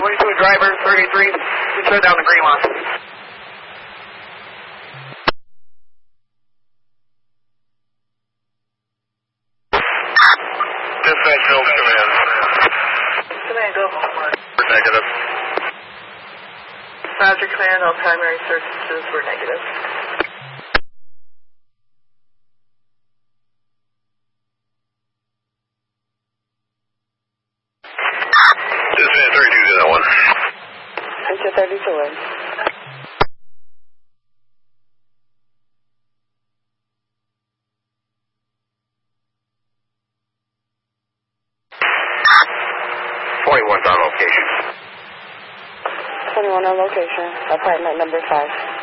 22 driver, 33. We shut down the green line. Dispatch, Mills Command. Command, go. Negative. Roger, Command, all primary searches were negative. Dispatch 3201. 3231. On location. 21 on location, apartment number 5.